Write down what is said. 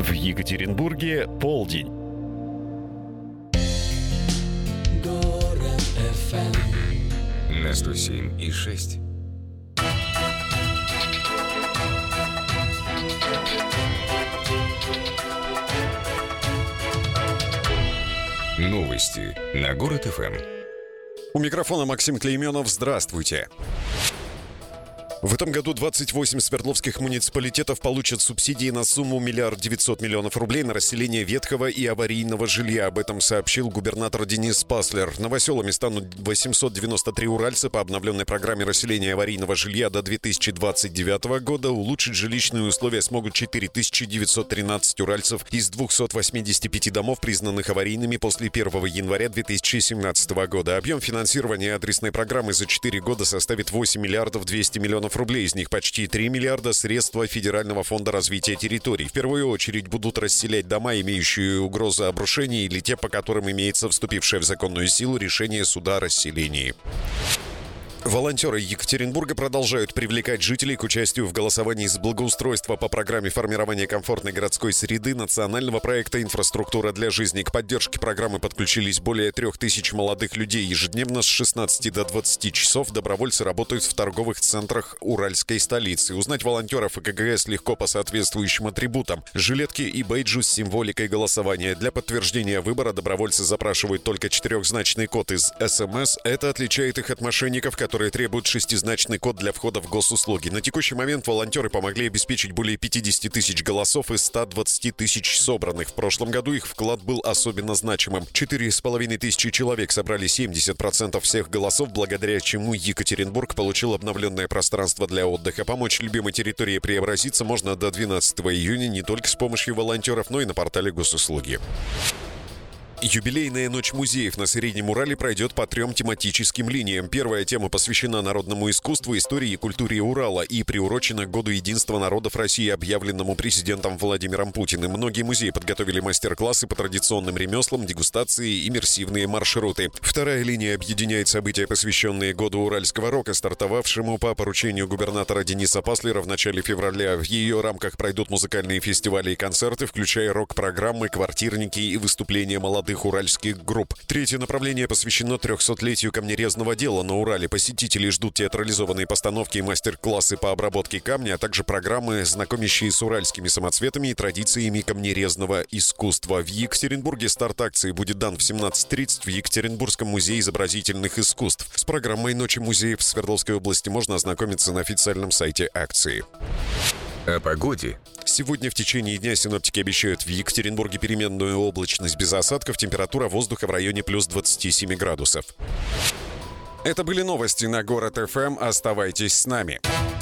В Екатеринбурге полдень. Город FM на 107,6. Новости на Город ФМ. У микрофона Максим Клейменов. Здравствуйте. В этом году 28 свердловских муниципалитетов получат субсидии на сумму 1 900 000 000 рублей на расселение ветхого и аварийного жилья. Об этом сообщил губернатор Денис Паслер. Новоселами станут 893 уральца по обновленной программе расселения аварийного жилья до 2029 года. Улучшить жилищные условия смогут 4913 уральцев из 285 домов, признанных аварийными после 1 января 2017 года. Объем финансирования адресной программы за 4 года составит 8 миллиардов 200 миллионов рублей. Из них почти 3 миллиарда средства Федерального фонда развития территорий. В первую очередь будут расселять дома, имеющие угрозу обрушения, или те, по которым имеется вступившее в законную силу решение суда о расселении. Волонтеры Екатеринбурга продолжают привлекать жителей к участию в голосовании за благоустройство по программе формирования комфортной городской среды национального проекта «Инфраструктура для жизни». К поддержке программы подключились более 3000 молодых людей. Ежедневно с 16 до 20 часов добровольцы работают в торговых центрах уральской столицы. Узнать волонтеров и КГС легко по соответствующим атрибутам. Жилетки и бейджи с символикой голосования. Для подтверждения выбора добровольцы запрашивают только 4-значный код из СМС. Это отличает их от мошенников, которые требуют 6-значный код для входа в госуслуги. На текущий момент волонтеры помогли обеспечить более 50 тысяч голосов из 120 тысяч собранных. В прошлом году их вклад был особенно значимым. 4500 человек собрали 70% всех голосов, благодаря чему Екатеринбург получил обновленное пространство для отдыха. Помочь любимой территории преобразиться можно до 12 июня не только с помощью волонтеров, но и на портале госуслуги. Юбилейная ночь музеев на Среднем Урале пройдет по 3 тематическим линиям. Первая тема посвящена народному искусству, истории и культуре Урала и приурочена к Году единства народов России, объявленному президентом Владимиром Путиным. Многие музеи подготовили мастер-классы по традиционным ремеслам, дегустации и иммерсивные маршруты. Вторая линия объединяет события, посвященные Году уральского рока, стартовавшему по поручению губернатора Дениса Паслера в начале февраля. В ее рамках пройдут музыкальные фестивали и концерты, включая рок-программы, квартирники и выступления молодых уральских групп. Третье направление посвящено 300-летию камнерезного дела на Урале. Посетители ждут театрализованные постановки и мастер-классы по обработке камня, а также программы, знакомящие с уральскими самоцветами и традициями камнерезного искусства. В Екатеринбурге старт акции будет дан в 17:30 в Екатеринбургском музее изобразительных искусств. С программой «Ночи музеев» в Свердловской области можно ознакомиться на официальном сайте акции. О погоде. Сегодня в течение дня синоптики обещают в Екатеринбурге переменную облачность без осадков, температура воздуха в районе плюс 27 градусов. Это были новости на Город ФМ. Оставайтесь с нами.